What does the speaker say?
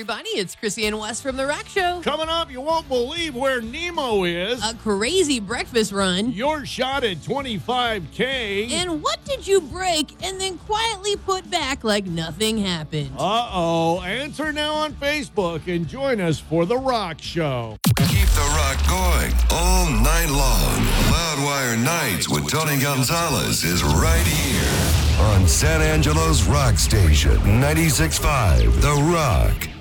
everybody. It's Chrissy and Wes from The Rock Show. Coming up, you won't believe where Nemo is. A crazy breakfast run. Your shot at 25K. And what did you break and then quietly put back like nothing happened? Uh-oh. Answer now on Facebook and join us for The Rock Show. Keep The Rock going all night long. Loudwire Nights with Tony Gonzalez is right here on San Angelo's Rock Station, 96.5 The Rock.